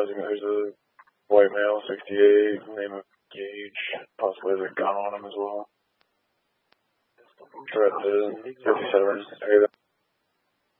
advising that there's a white male, 68, name of Gage, possibly has a gun on him as well. Threat to 57, area